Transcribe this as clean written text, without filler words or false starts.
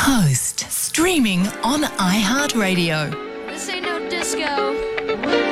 Coast, streaming on iHeartRadio. This ain't no disco.